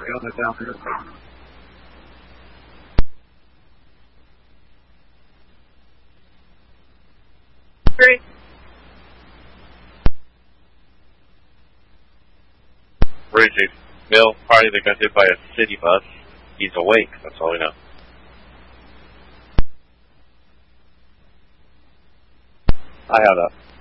Great. Bridget, Mill, party that got hit by a city bus. He's awake, that's all we know. I have that.